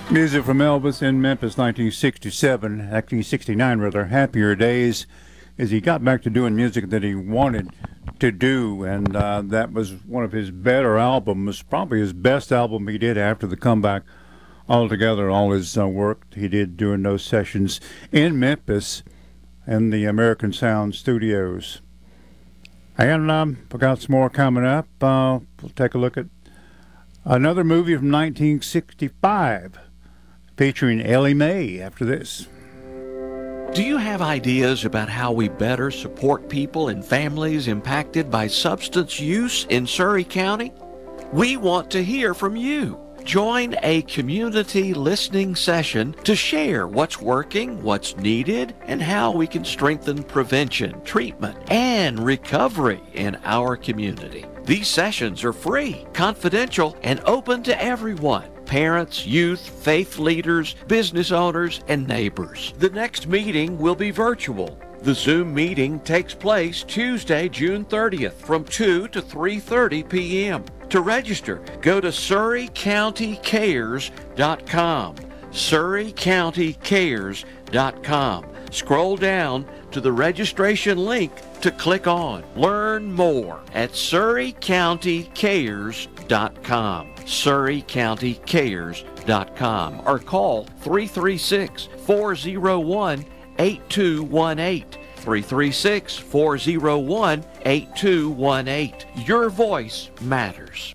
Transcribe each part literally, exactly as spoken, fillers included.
Music from Elvis in Memphis, nineteen sixty-seven, nineteen sixty-nine rather, Happier Days, as he got back to doing music that he wanted to do, and uh, that was one of his better albums, probably his best album he did after the comeback altogether, all his uh, work he did during those sessions in Memphis in the American Sound Studios. And um, we got some more coming up. Uh, we'll take a look at another movie from nineteen sixty-five. Featuring Ellie Mae after this. Do you have ideas about how we better support people and families impacted by substance use in Surry County? We want to hear from you. Join a community listening session to share what's working, what's needed, and how we can strengthen prevention, treatment, and recovery in our community. These sessions are free, confidential, and open to everyone. Parents, youth, faith leaders, business owners, and neighbors. The next meeting will be virtual. The Zoom meeting takes place Tuesday, June thirtieth from two to three thirty p.m. To register, go to surry county cares dot com. surry county cares dot com. Scroll down to the registration link to click on. Learn more at surry county cares dot com. surry county cares dot com or call three three six, four oh one, eight two one eight. three three six, four oh one, eight two one eight. Your voice matters.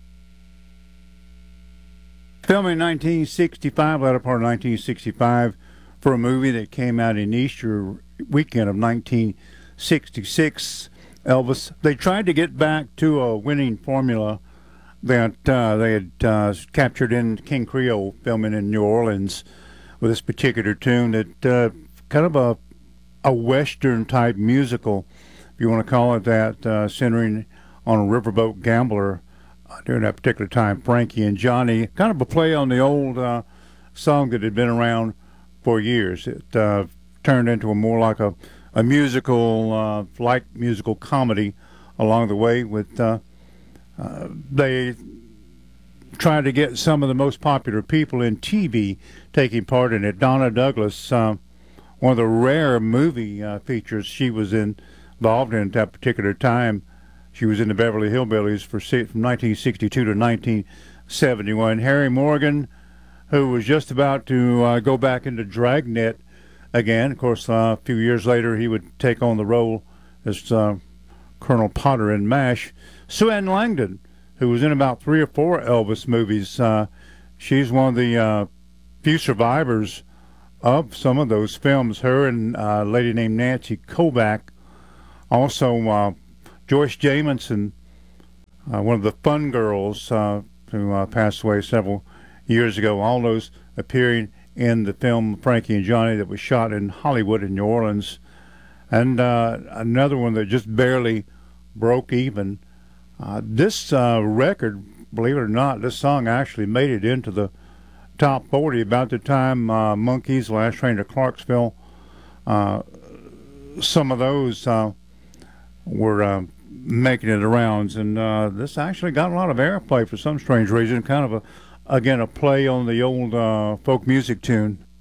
Filmed in nineteen sixty-five, latter part of nineteen sixty-five, for a movie that came out in Easter weekend of nineteen sixty-six. Elvis, they tried to get back to a winning formula that uh, they had uh, captured in King Creole, filming in New Orleans, with this particular tune that uh, kind of a a Western type musical, if you want to call it that, uh, centering on a riverboat gambler uh, during that particular time, Frankie and Johnny. Kind of a play on the old uh, song that had been around for years. It uh, turned into a more like a, a musical, uh, like musical comedy along the way. With uh, uh, they tried to get some of the most popular people in T V taking part in it. Donna Douglas, uh, one of the rare movie uh, features she was in, involved in at that particular time. She was in the Beverly Hillbillies for from nineteen sixty-two to nineteen seventy-one. Harry Morgan, who was just about to uh, go back into Dragnet again. Of course, uh, a few years later, he would take on the role as uh, Colonel Potter in MASH. Sue Ann Langdon, who was in about three or four Elvis movies. Uh, she's one of the uh, few survivors of some of those films. Her and uh, a lady named Nancy Kovac. Also, uh, Joyce Jamison, uh, one of the Fun Girls, uh, who uh, passed away several years ago. All those appearing in the film Frankie and Johnny that was shot in Hollywood in New Orleans. And uh, another one that just barely broke even. Uh, this uh, record, believe it or not, this song actually made it into the top forty about the time uh, Monkees, Last Train to Clarksville, uh, some of those uh, were uh, making it arounds, and uh, this actually got a lot of airplay for some strange reason. Kind of a, again, a play on the old uh, folk music tune.